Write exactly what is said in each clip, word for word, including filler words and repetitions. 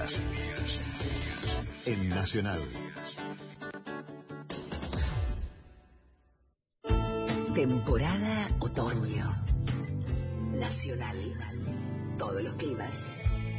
En Nacional. Temporada otoño. Nacional. Todos los climas.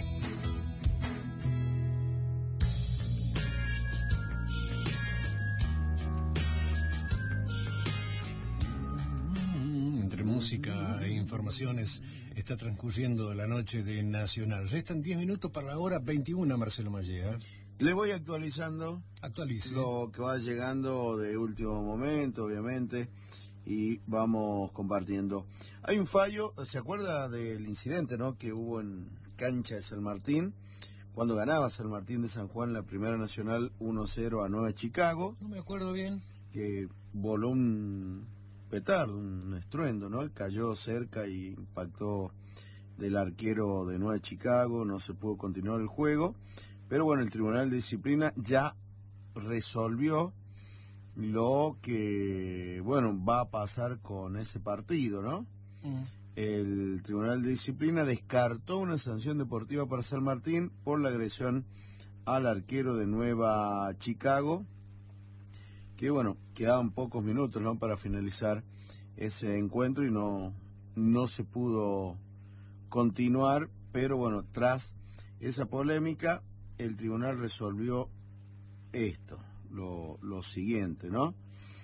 Entre música e informaciones está transcurriendo la noche de Nacional. Ya están diez minutos para la hora veintiuna, Marcelo Mallea. Le voy actualizando. Actualice. Lo que va llegando de último momento, obviamente, y vamos compartiendo. Hay un fallo, ¿se acuerda del incidente, no, que hubo en cancha de San Martín? Cuando ganaba San Martín de San Juan la Primera Nacional uno cero a Nueva Chicago. No me acuerdo bien. Que voló un petardo, un estruendo, ¿no? Cayó cerca y impactó del arquero de Nueva Chicago, no se pudo continuar el juego, pero bueno, el Tribunal de Disciplina ya resolvió lo que, bueno, va a pasar con ese partido, ¿no? Mm. El Tribunal de Disciplina descartó una sanción deportiva para San Martín por la agresión al arquero de Nueva Chicago, que bueno, quedaban pocos minutos, ¿no?, para finalizar ese encuentro y no, no se pudo continuar, pero bueno, tras esa polémica, el tribunal resolvió esto, lo, lo siguiente, ¿no?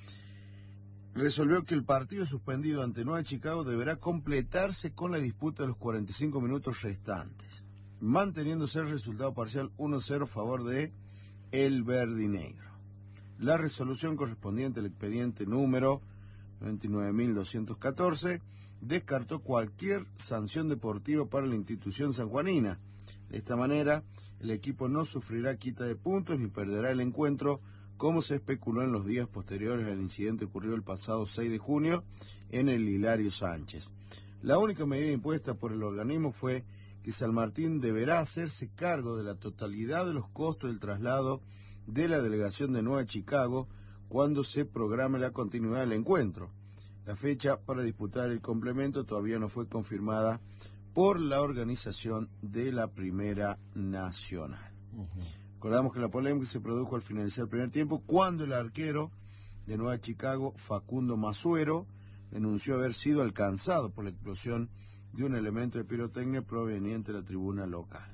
Resolvió que el partido suspendido ante Nueva Chicago deberá completarse con la disputa de los cuarenta y cinco minutos restantes, manteniéndose el resultado parcial uno cero a favor de el verdinegro. La resolución correspondiente al expediente número veintinueve mil doscientos catorce descartó cualquier sanción deportiva para la institución sanjuanina. De esta manera, el equipo no sufrirá quita de puntos ni perderá el encuentro, como se especuló en los días posteriores al incidente ocurrido el pasado seis de junio en el Hilario Sánchez. La única medida impuesta por el organismo fue que San Martín deberá hacerse cargo de la totalidad de los costos del traslado de la delegación de Nueva Chicago cuando se programe la continuidad del encuentro. La fecha para disputar el complemento todavía no fue confirmada por la organización de la Primera Nacional. Uh-huh. Recordamos que la polémica se produjo al finalizar el primer tiempo, cuando el arquero de Nueva Chicago, Facundo Masuero, denunció haber sido alcanzado por la explosión de un elemento de pirotecnia proveniente de la tribuna local.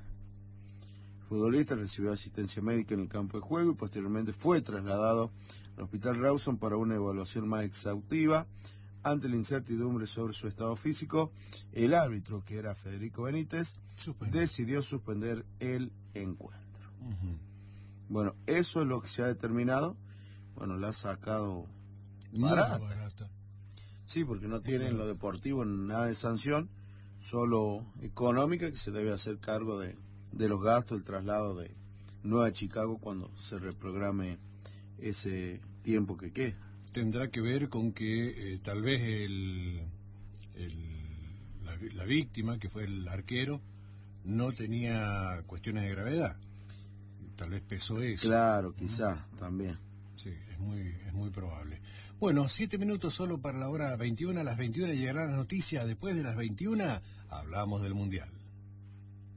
El futbolista recibió asistencia médica en el campo de juego y posteriormente fue trasladado al Hospital Rawson para una evaluación más exhaustiva. Ante la incertidumbre sobre su estado físico, el árbitro, que era Federico Benítez, Suspende. decidió suspender el encuentro. Uh-huh. Bueno, eso es lo que se ha determinado. Bueno, la ha sacado barata. Muy barata. Sí, porque no tiene en lo deportivo nada de sanción, solo económica, que se debe hacer cargo de... de los gastos, el traslado de Nueva Chicago cuando se reprograme ese tiempo que queda. Tendrá que ver con que eh, tal vez el, el la, la víctima, que fue el arquero, no tenía cuestiones de gravedad. Tal vez pesó eso. Claro, quizá, ¿no? También. Sí, es muy, es muy probable. Bueno, siete minutos solo para la hora veintiuna. A las veintiuna llegará la noticia. Después de las veintiuna hablamos del Mundial.